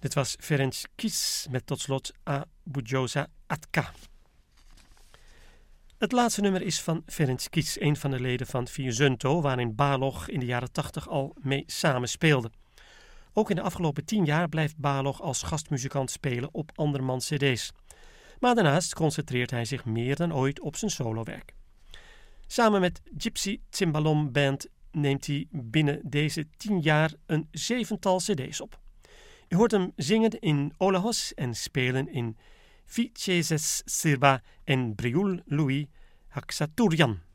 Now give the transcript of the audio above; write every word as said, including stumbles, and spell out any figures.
Dit was Ferenc Kis met tot slot A Bujosa Atka. Het laatste nummer is van Ferenc Kis, een van de leden van Viezunto, waarin Balog in de jaren tachtig al mee samenspeelde. Ook in de afgelopen tien jaar blijft Balog als gastmuzikant spelen op andermans cd's. Maar daarnaast concentreert hij zich meer dan ooit op zijn solowerk. Samen met Gypsy Cimbalom Band neemt hij binnen deze tien jaar een zevental cd's op. Je hoort hem zingen in Olahos en spelen in Vichezes Sirba en Briul Louis Haksaturian.